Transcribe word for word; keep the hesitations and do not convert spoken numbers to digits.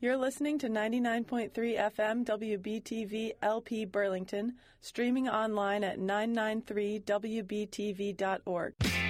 You're listening to ninety-nine point three F M W B T V L P Burlington, streaming online at nine nine three W B T V dot org.